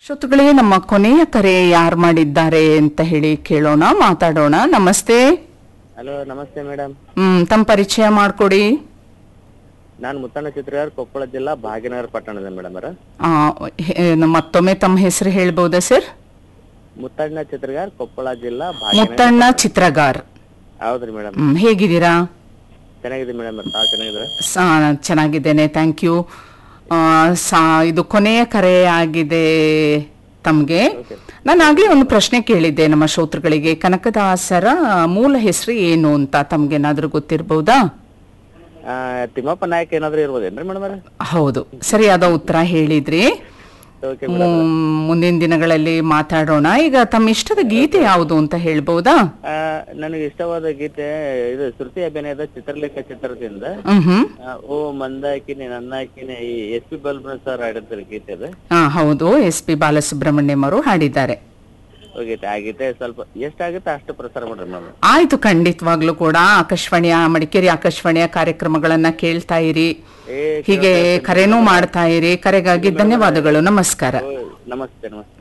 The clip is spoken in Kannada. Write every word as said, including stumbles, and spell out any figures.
ಶ್ರೋತೃಗಳೇ, ನಮ್ಮ ಕೊನೆಯ ಕರೆ ಯಾರು ಮಾಡಿದ್ದಾರೆ ಅಂತ ಹೇಳಿ ಕೇಳೋಣ, ಮಾತಾಡೋಣ. ನಮಸ್ತೆ. ಹಲೋ, ನಮಸ್ತೆ ಮೇಡಮ್. ಹ್ಮ್ ತಮ್ಮ ಪರಿಚಯ ಮಾಡ್ಕೊಡಿ. ನಾನು ಮುತ್ತಣ್ಣ ಚಿತ್ರಗಾರ್, ಕೊಪ್ಪಳ ಜಿಲ್ಲಾ ಭಾಗ್ಯನಗರ ಪಟ್ಟಣದ ಮೇಡಮ್ ಅವರ. ಆ, ಹೆ- ಮತ್ತೊಮ್ಮೆ ತಮ್ಮ ಹೆಸರು ಹೇಳ್ಬೋದಾ ಸರ್? ಮುತ್ತಣ್ಣ ಚಿತ್ರಗಾರ್, ಕೊಪ್ಪಳ ಜಿಲ್ಲಾ ಮುತ್ತಣ್ಣ ಚಿತ್ರಗಾರ್. ಹೌದ್ರಿ ಮೇಡಮ್. ಹ್ಮ್ ಹೇಗಿದ್ದೀರಾ? ಚೆನ್ನಾಗಿದೆ ಮೇಡಮ್. ತಾವು ಚೆನ್ನಾಗಿದ್ರೆ? ಸ- ಚೆನ್ನಾಗಿದ್ದೇನೆ, ಥ್ಯಾಂಕ್ ಯು. ಇದು ಕೊನೆಯ ಕರೆ ಆಗಿದೆ ತಮಗೆ. ನಾನು ಆಗ್ಲೇ ಒಂದು ಪ್ರಶ್ನೆ ಕೇಳಿದ್ದೆ ನಮ್ಮ ಶ್ರೋತೃಗಳಿಗೆ, ಕನಕದಾಸರ ಮೂಲ ಹೆಸರು ಏನು ಅಂತ ತಮ್ಗೇನಾದ್ರೂ ಗೊತ್ತಿರ್ಬಹುದಾ? ಆ, ತಿಮ್ಮಪ್ಪ ನಾಯಕ್ ಏನಾದ್ರು ಇರ್ಬೋದೇನ್ರಿ ಮೇಡಮ್ ಅವರ? ಹೌದು, ಸರಿಯಾದ ಉತ್ತರ ಹೇಳಿದ್ರಿ. ಓಕೆ ಮು- ಮೇಡಮ್. ಮುಂದಿನ ದಿನಗಳಲ್ಲಿ ಮಾತಾಡೋಣ. ಈಗ ತಮ್ಮ ಇಷ್ಟದ ಗೀತೆ ಯಾವುದು ಅಂತ ಹೇಳ್ಬಹುದಾ? ನನಗೆ ಇಷ್ಟವಾದ ಗೀತೆ ಇದು ಶ್ರುತಿ ಅಭಿನಯದ ಚಿತ್ರಲೇಖ ಚಿತ್ರದಿಂದ ಹ್ಮ್ ಹ್ಮ್ ಆ, ಓ ಮಂದಾಕಿನಿ ನನ್ನಾಕಿನಿ, ಈ ಎಸ್ ಪಿ ಬಲ್ಬನ್ ಸರ್ ಹಾಡಿರ್ತಾರೆ ಗೀತೆ ಅದು. ಹಾ ಹೌದು, ಎಸ್ ಪಿ ಬಾಲಸುಬ್ರಹ್ಮಣ್ಯಂ ಅವರು ಹಾಡಿದ್ದಾರೆ. ಹೋಗೈತೆ ಆ ಗೀತೆ ಸ್ವಲ್ಪ ಎಷ್ಟಾಗುತ್ತೆ ಅಷ್ಟು ಪ್ರಸಾರ ಮಾಡ್ರಿ ಮೇಡಮ್. ಆಯ್ತು, ಖಂಡಿತವಾಗ್ಲೂ ಕೂಡ ಆಕಾಶವಾಣಿಯ ಮಡಿಕೇರಿ ಆಕಾಶವಾಣಿಯ ಕಾರ್ಯಕ್ರಮಗಳನ್ನ ಕೇಳ್ತಾ ಇರಿ, ಏ ಹೀಗೆ ಕರೆನೂ ಮಾಡ್ತಾ ಇರಿ. ಕರೆಗಾಗಿ ಧನ್ಯವಾದಗಳು. ನಮಸ್ಕಾರ. ನಮಸ್ತೆ ನಮಸ್ತೆ.